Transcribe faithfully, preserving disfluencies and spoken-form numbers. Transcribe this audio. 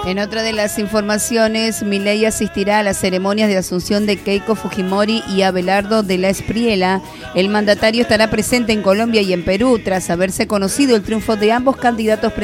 En otra de las informaciones, Milei asistirá a las ceremonias de asunción de Keiko Fujimori y Abelardo de la Espriella. El mandatario estará presente en Colombia y en Perú tras haberse conocido el triunfo de ambos candidatos presidenciales